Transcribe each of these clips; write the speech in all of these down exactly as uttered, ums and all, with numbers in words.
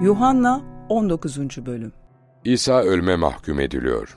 Yuhanna on dokuzuncu Bölüm. İsa ölüme mahkum ediliyor.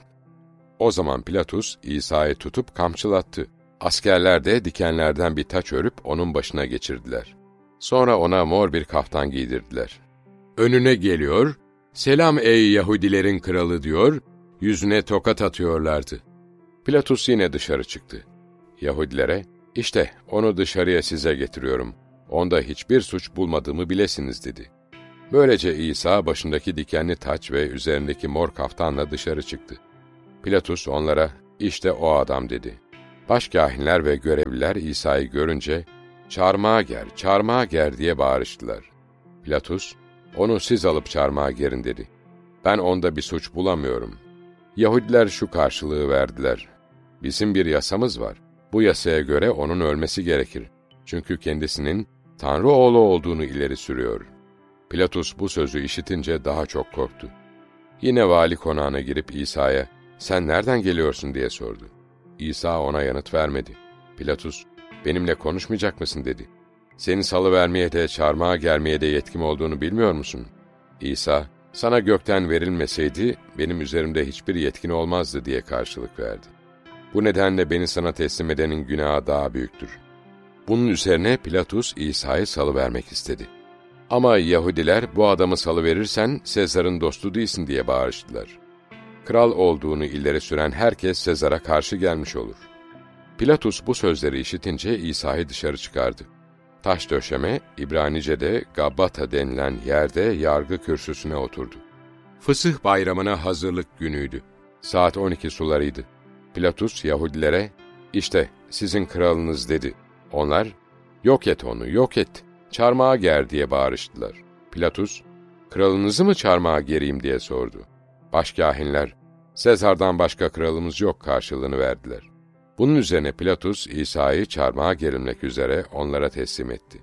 O zaman Pilatus İsa'yı tutup kamçılattı. Askerler de dikenlerden bir taç örüp onun başına geçirdiler. Sonra ona mor bir kaftan giydirdiler. Önüne geliyor, "Selam ey Yahudilerin kralı" diyor, yüzüne tokat atıyorlardı. Pilatus yine dışarı çıktı. Yahudilere, "İşte onu dışarıya size getiriyorum. Onda hiçbir suç bulmadığımı bilesiniz" dedi. Böylece İsa başındaki dikenli taç ve üzerindeki mor kaftanla dışarı çıktı. Pilatus onlara, "İşte o adam" dedi. Başkâhinler ve görevliler İsa'yı görünce, "Çarmıha ger, çarmıha ger" diye bağırıştılar. Pilatus, "Onu siz alıp çarmıha gerin" dedi. "Ben onda bir suç bulamıyorum." Yahudiler şu karşılığı verdiler: "Bizim bir yasamız var. Bu yasaya göre onun ölmesi gerekir. Çünkü kendisinin Tanrı oğlu olduğunu ileri sürüyor." Pilatus bu sözü işitince daha çok korktu. Yine vali konağına girip İsa'ya, "Sen nereden geliyorsun?" diye sordu. İsa ona yanıt vermedi. Pilatus, "Benimle konuşmayacak mısın?" dedi. "Seni salıvermeye de çarmıha germeye de yetkim olduğunu bilmiyor musun?" İsa, "Sana gökten verilmeseydi benim üzerimde hiçbir yetkin olmazdı" diye karşılık verdi. "Bu nedenle beni sana teslim edenin günahı daha büyüktür." Bunun üzerine Pilatus İsa'yı salıvermek istedi. Ama Yahudiler, "Bu adamı salıverirsen Sezar'ın dostu değilsin" diye bağırıştılar. Kral olduğunu ileri süren herkes Sezar'a karşı gelmiş olur. Pilatus bu sözleri işitince İsa'yı dışarı çıkardı. Taş döşeme, İbranice'de Gabbata denilen yerde yargı kürsüsüne oturdu. Fısıh bayramına hazırlık günüydü. Saat on iki sularıydı. Pilatus Yahudilere, "İşte sizin kralınız" dedi. Onlar, "Yok et onu, yok et, çarmıha ger" diye bağırıştılar. Pilatus, "Kralınızı mı çarmıha gereyim?" diye sordu. Başkâhinler, "Sezar'dan başka kralımız yok" karşılığını verdiler. Bunun üzerine Pilatus İsa'yı çarmıha gerilmek üzere onlara teslim etti.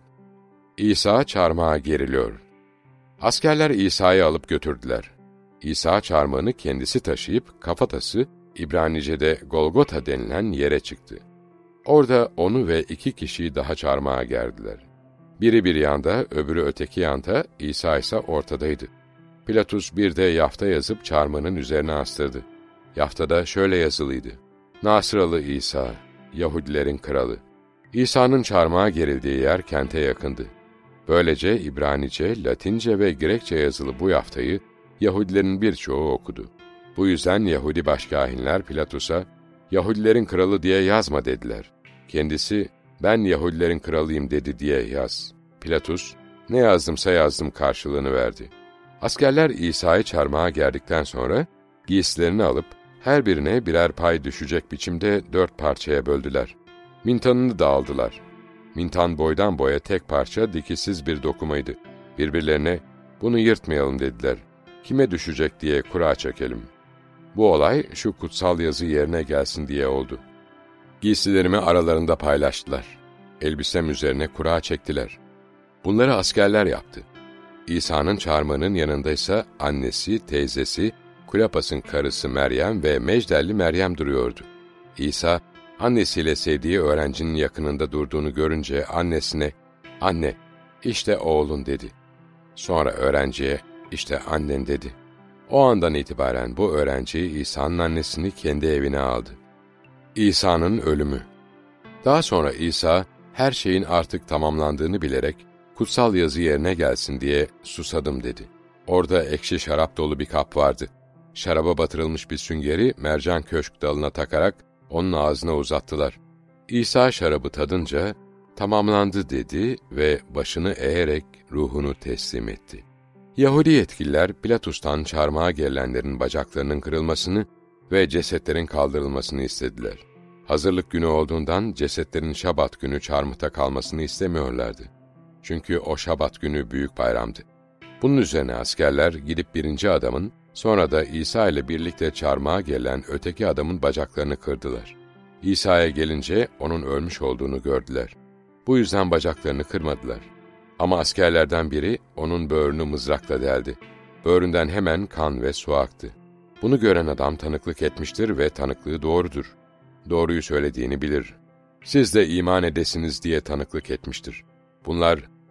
İsa çarmıha geriliyor. Askerler İsa'yı alıp götürdüler. İsa çarmıhını kendisi taşıyıp kafatası İbranice'de Golgota denilen yere çıktı. Orada onu ve iki kişiyi daha çarmıha gerdiler. Biri bir yanda, öbürü öteki yanda, İsa ise ortadaydı. Pilatus bir de yafta yazıp çarmıhının üzerine astırdı. Yaftada şöyle yazılıydı: "Nasıralı İsa, Yahudilerin kralı." İsa'nın çarmıha gerildiği yer kente yakındı. Böylece İbranice, Latince ve Grekçe yazılı bu yaftayı Yahudilerin birçoğu okudu. Bu yüzden Yahudi başkâhinler Pilatus'a, "Yahudilerin kralı diye yazma" dediler. Kendisi, "Ben Yahudilerin kralıyım" dedi diye yaz. Pilatus, "Ne yazdımsa yazdım" karşılığını verdi. Askerler İsa'yı çarmıha gerdikten sonra giysilerini alıp her birine birer pay düşecek biçimde dört parçaya böldüler. Mintanını da aldılar. Mintan boydan boya tek parça dikişsiz bir dokumaydı. Birbirlerine, "Bunu yırtmayalım" dediler. "Kime düşecek diye kura çekelim." Bu olay şu kutsal yazı yerine gelsin diye oldu. Giysilerimi aralarında paylaştılar. Elbisem üzerine kura çektiler. Bunları askerler yaptı. İsa'nın çarmıhının yanındaysa annesi, teyzesi, Kulapas'ın karısı Meryem ve Mecdelli Meryem duruyordu. İsa, annesiyle sevdiği öğrencinin yakınında durduğunu görünce annesine, "Anne, işte oğlun" dedi. Sonra öğrenciye, "İşte annen" dedi. O andan itibaren bu öğrenci İsa'nın annesini kendi evine aldı. İsa'nın ölümü. Daha sonra İsa, her şeyin artık tamamlandığını bilerek, kutsal yazı yerine gelsin diye "Susadım" dedi. Orada ekşi şarap dolu bir kap vardı. Şaraba batırılmış bir süngeri mercan köşk dalına takarak onun ağzına uzattılar. İsa şarabı tadınca, "Tamamlandı" dedi ve başını eğerek ruhunu teslim etti. Yahudi yetkililer Pilatus'tan çarmıha gerilenlerin bacaklarının kırılmasını ve cesetlerin kaldırılmasını istediler. Hazırlık günü olduğundan cesetlerin Şabat günü çarmıhta kalmasını istemiyorlardı. Çünkü o Şabat günü büyük bayramdı. Bunun üzerine askerler gidip birinci adamın, sonra da İsa ile birlikte çarmıha gelen öteki adamın bacaklarını kırdılar. İsa'ya gelince onun ölmüş olduğunu gördüler. Bu yüzden bacaklarını kırmadılar. Ama askerlerden biri onun böğrünü mızrakla deldi. Böğründen hemen kan ve su aktı. Bunu gören adam tanıklık etmiştir ve tanıklığı doğrudur. Doğruyu söylediğini bilir. Siz de iman edesiniz diye tanıklık etmiştir. Bunlar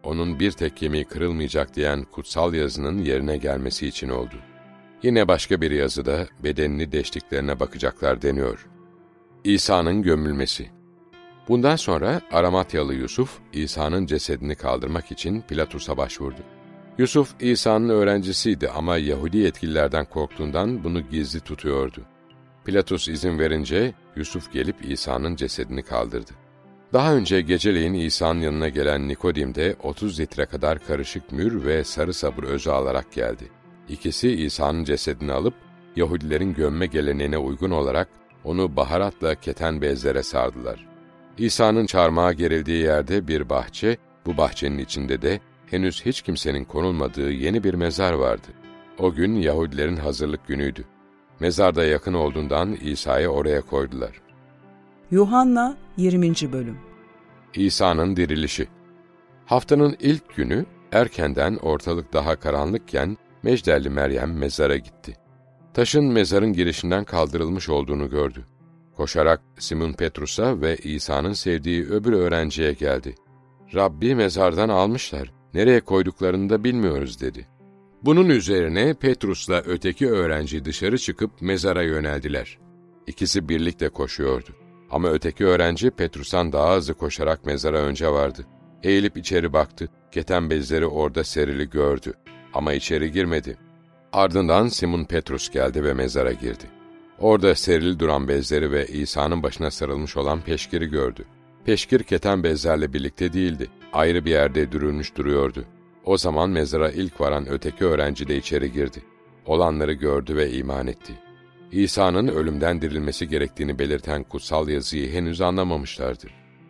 onun bir tek kemiği kırılmayacak diyen kutsal yazının yerine gelmesi için oldu. Yine başka bir yazıda bedenini deştiklerine bakacaklar deniyor. İsa'nın gömülmesi. Bundan sonra Aramatyalı Yusuf, İsa'nın cesedini kaldırmak için Pilatus'a başvurdu. Yusuf, İsa'nın öğrencisiydi ama Yahudi yetkililerden korktuğundan bunu gizli tutuyordu. Pilatus izin verince Yusuf gelip İsa'nın cesedini kaldırdı. Daha önce geceleyin İsa'nın yanına gelen Nikodim de otuz litre kadar karışık mür ve sarı sabır özü alarak geldi. İkisi İsa'nın cesedini alıp Yahudilerin gömme geleneğine uygun olarak onu baharatla keten bezlere sardılar. İsa'nın çarmıha gerildiği yerde bir bahçe, bu bahçenin içinde de henüz hiç kimsenin konulmadığı yeni bir mezar vardı. O gün Yahudilerin hazırlık günüydü. Mezar da yakın olduğundan İsa'yı oraya koydular. Yuhanna yirminci bölüm. İsa'nın dirilişi. Haftanın ilk günü erkenden ortalık daha karanlıkken Mecdelli Meryem mezara gitti. Taşın mezarın girişinden kaldırılmış olduğunu gördü. Koşarak Simon Petrus'a ve İsa'nın sevdiği öbür öğrenciye geldi. "Rabbi mezardan almışlar, nereye koyduklarını da bilmiyoruz," dedi. Bunun üzerine Petrus'la öteki öğrenci dışarı çıkıp mezara yöneldiler. İkisi birlikte koşuyordu. Ama öteki öğrenci Petrus'tan daha hızlı koşarak mezara önce vardı. Eğilip içeri baktı, keten bezleri orada serili gördü. Ama içeri girmedi. Ardından Simon Petrus geldi ve mezara girdi. Orada serili duran bezleri ve İsa'nın başına sarılmış olan peşkiri gördü. Peşkir keten bezlerle birlikte değildi, ayrı bir yerde dürülmüş duruyordu. O zaman mezara ilk varan öteki öğrenci de içeri girdi. Olanları gördü ve iman etti. İsa'nın ölümden dirilmesi gerektiğini belirten kutsal yazıyı henüz anlamamışlardı.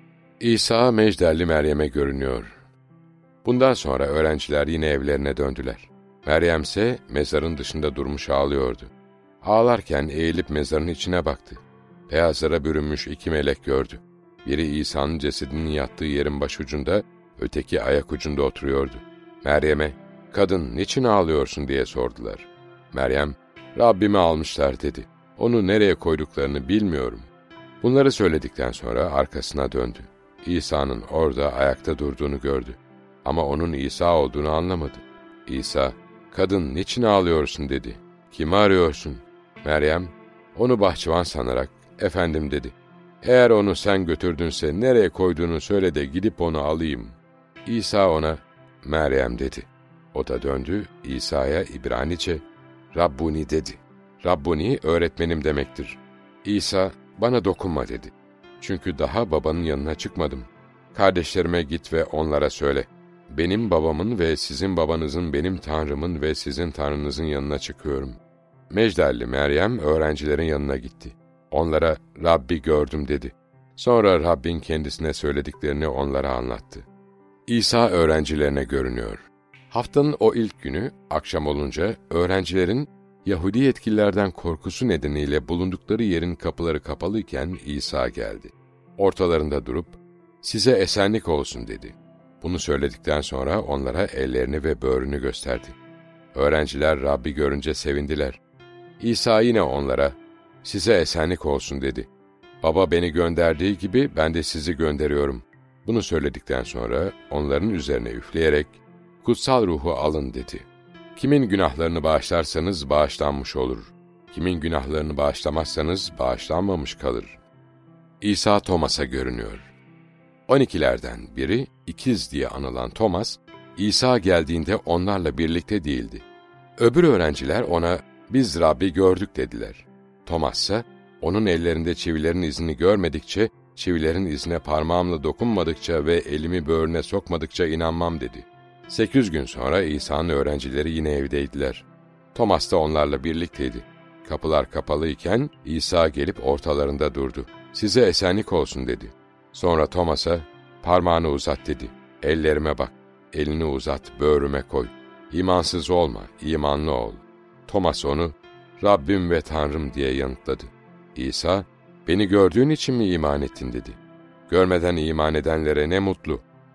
İsa Mecdelli Meryem'e görünüyor. Bundan sonra öğrenciler yine evlerine döndüler. Meryem ise mezarın dışında durmuş ağlıyordu. Ağlarken eğilip mezarın içine baktı. Beyazlara bürünmüş iki melek gördü. Biri İsa'nın cesedinin yattığı yerin başucunda, öteki ayak ucunda oturuyordu. Meryem'e, "Kadın, niçin ağlıyorsun?" diye sordular. Meryem, "Rabbimi almışlar," dedi. "Onu nereye koyduklarını bilmiyorum." Bunları söyledikten sonra arkasına döndü. İsa'nın orada ayakta durduğunu gördü. Ama onun İsa olduğunu anlamadı. İsa, "Kadın, niçin ağlıyorsun?" dedi. "Kimi arıyorsun?" Meryem, onu bahçıvan sanarak, "Efendim," dedi. "Eğer onu sen götürdünse nereye koyduğunu söyle de gidip onu alayım." İsa ona, "Meryem," dedi. O da döndü, İsa'ya İbranice, "Rabbuni," dedi. Rabbuni, öğretmenim demektir. İsa, "Bana dokunma," dedi. "Çünkü daha babanın yanına çıkmadım. Kardeşlerime git ve onlara söyle. Benim babamın ve sizin babanızın, benim Tanrımın ve sizin Tanrınızın yanına çıkıyorum." Mecdelli Meryem öğrencilerin yanına gitti. Onlara, "Rabbi gördüm," dedi. Sonra Rabbin kendisine söylediklerini onlara anlattı. İsa öğrencilerine görünüyor. Haftanın o ilk günü, akşam olunca öğrencilerin Yahudi yetkililerden korkusu nedeniyle bulundukları yerin kapıları kapalıyken İsa geldi. Ortalarında durup, "Size esenlik olsun," dedi. Bunu söyledikten sonra onlara ellerini ve böğrünü gösterdi. Öğrenciler Rabbi görünce sevindiler. İsa yine onlara, "Size esenlik olsun," dedi. "Baba beni gönderdiği gibi ben de sizi gönderiyorum." Bunu söyledikten sonra onların üzerine üfleyerek, "Kutsal ruhu alın," dedi. "Kimin günahlarını bağışlarsanız bağışlanmış olur. Kimin günahlarını bağışlamazsanız bağışlanmamış kalır." İsa Thomas'a görünüyor. On ikilerden biri, ikiz diye anılan Thomas, İsa geldiğinde onlarla birlikte değildi. Öbür öğrenciler ona, "Biz Rabbi gördük," dediler. Thomas ise, "Onun ellerinde çivilerin izini görmedikçe, çivilerin izine parmağımla dokunmadıkça ve elimi böğrüne sokmadıkça inanmam," dedi. Sekiz gün sonra İsa'nın öğrencileri yine evdeydiler. Thomas da onlarla birlikteydi. Kapılar kapalıyken İsa gelip ortalarında durdu. "Size esenlik olsun," dedi. Sonra Thomas'a, "Parmağını uzat," dedi. "Ellerime bak, elini uzat, böğrüme koy. İmansız olma, imanlı ol." Thomas onu, "Rabbim ve Tanrım," diye yanıtladı. İsa, "Beni gördüğün için mi iman ettin?" dedi. "Görmeden iman edenlere ne mutlu."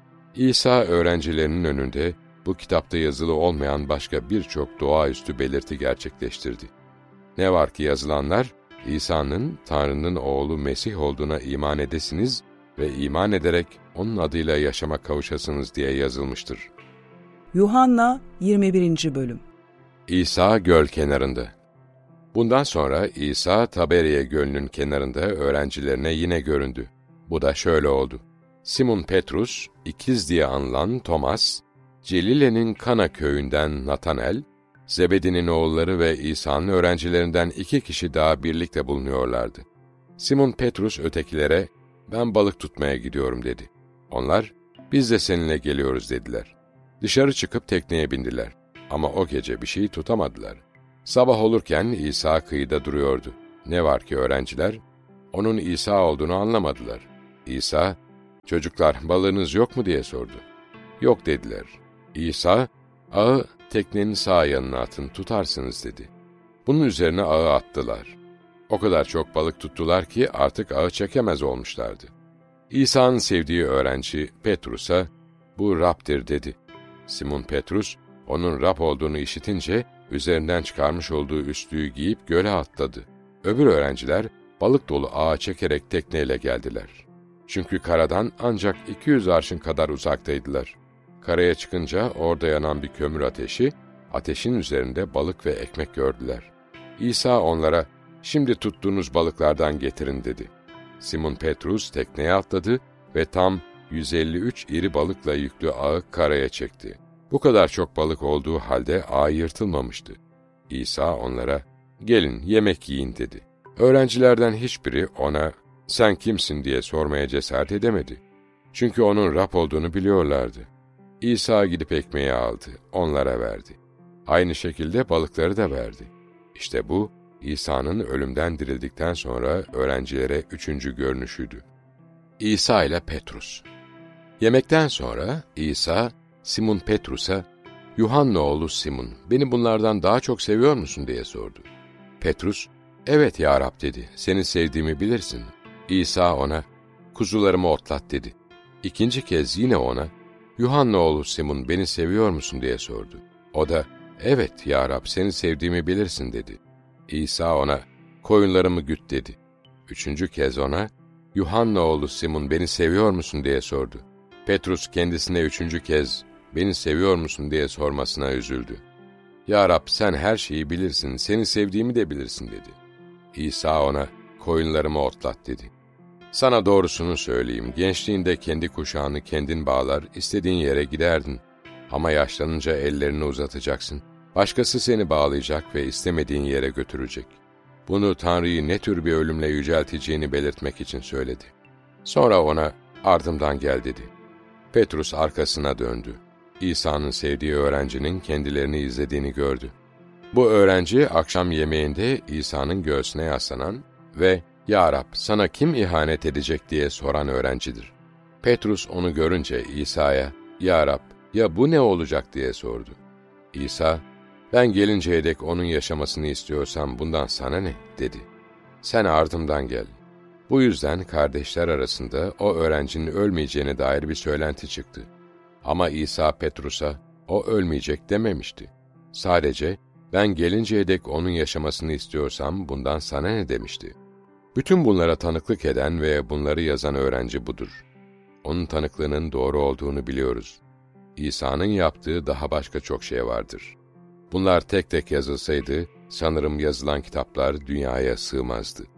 İsa öğrencilerinin önünde bu kitapta yazılı olmayan başka birçok doğaüstü belirti gerçekleştirdi. Ne var ki yazılanlar, İsa'nın Tanrı'nın oğlu Mesih olduğuna iman edesiniz ve iman ederek onun adıyla yaşama kavuşasınız diye yazılmıştır. Yuhanna yirmi birinci bölüm. İsa göl kenarında. Bundan sonra İsa Taberiye Gölü'nün kenarında öğrencilerine yine göründü. Bu da şöyle oldu. Simon Petrus, ikiz diye anılan Thomas, Celile'nin Kana köyünden Natanel, Zebedi'nin oğulları ve İsa'nın öğrencilerinden iki kişi daha birlikte bulunuyorlardı. Simon Petrus ötekilere, "Ben balık tutmaya gidiyorum." dedi. Onlar, "Biz de seninle geliyoruz." dediler. Dışarı çıkıp tekneye bindiler. Ama o gece bir şey tutamadılar. Sabah olurken İsa kıyıda duruyordu. Ne var ki öğrenciler, onun İsa olduğunu anlamadılar. İsa, "Çocuklar, balığınız yok mu?" diye sordu. "Yok." dediler. İsa, "Ağı teknenin sağ yanına atın, tutarsınız." dedi. Bunun üzerine ağı attılar. O kadar çok balık tuttular ki artık ağı çekemez olmuşlardı. İsa'nın sevdiği öğrenci Petrus'a, "Bu Rab'dir." dedi. Simon Petrus, onun Rab olduğunu işitince, üzerinden çıkarmış olduğu üstlüğü giyip göle atladı. Öbür öğrenciler, balık dolu ağa çekerek tekneyle geldiler. Çünkü karadan ancak iki yüz arşın kadar uzaktaydılar. Karaya çıkınca orada yanan bir kömür ateşi, ateşin üzerinde balık ve ekmek gördüler. İsa onlara, "Şimdi tuttuğunuz balıklardan getirin." dedi. Simon Petrus tekneye atladı ve tam yüz elli üç iri balıkla yüklü ağı karaya çekti. Bu kadar çok balık olduğu halde ağ yırtılmamıştı. İsa onlara, "Gelin, yemek yiyin." dedi. Öğrencilerden hiçbiri ona, "Sen kimsin?" diye sormaya cesaret edemedi. Çünkü onun Rab olduğunu biliyorlardı. İsa gidip ekmeği aldı, onlara verdi. Aynı şekilde balıkları da verdi. İşte bu, İsa'nın ölümden dirildikten sonra öğrencilere üçüncü görünüşüydü. İsa ile Petrus. Yemekten sonra İsa, Simon Petrus'a, "Yuhanna oğlu Simon, beni bunlardan daha çok seviyor musun?" diye sordu. Petrus, "Evet ya Rab." dedi. "Seni sevdiğimi bilirsin." İsa ona, "Kuzularımı otlat." dedi. İkinci kez yine ona, "Yuhanna oğlu Simon, beni seviyor musun?" diye sordu. O da, "Evet ya Rab, seni sevdiğimi bilirsin." dedi. İsa ona, "Koyunlarımı güt." dedi. Üçüncü kez ona, "Yuhanna oğlu Simon, beni seviyor musun?" diye sordu. Petrus kendisine üçüncü kez, "Beni seviyor musun?" diye sormasına üzüldü. "Ya Rab, sen her şeyi bilirsin, seni sevdiğimi de bilirsin." dedi. İsa ona, "Koyunlarımı otlat." dedi. "Sana doğrusunu söyleyeyim, gençliğinde kendi kuşağını kendin bağlar, istediğin yere giderdin. Ama yaşlanınca ellerini uzatacaksın. Başkası seni bağlayacak ve istemediğin yere götürecek." Bunu Tanrı'yı ne tür bir ölümle yücelteceğini belirtmek için söyledi. Sonra ona, "Ardımdan gel." dedi. Petrus arkasına döndü. İsa'nın sevdiği öğrencinin kendilerini izlediğini gördü. Bu öğrenci akşam yemeğinde İsa'nın göğsüne yaslanan ve "Ya Rab, sana kim ihanet edecek?" diye soran öğrencidir. Petrus onu görünce İsa'ya, "Ya Rab, ya bu ne olacak?" diye sordu. İsa, "Ben gelinceye dek onun yaşamasını istiyorsam bundan sana ne?" dedi. "Sen ardımdan gel." Bu yüzden kardeşler arasında o öğrencinin ölmeyeceğine dair bir söylenti çıktı. Ama İsa Petrus'a, "O ölmeyecek." dememişti. Sadece, "Ben gelinceye dek onun yaşamasını istiyorsam bundan sana ne?" demişti. Bütün bunlara tanıklık eden ve bunları yazan öğrenci budur. Onun tanıklığının doğru olduğunu biliyoruz. İsa'nın yaptığı daha başka çok şey vardır. Bunlar tek tek yazılsaydı, sanırım yazılan kitaplar dünyaya sığmazdı.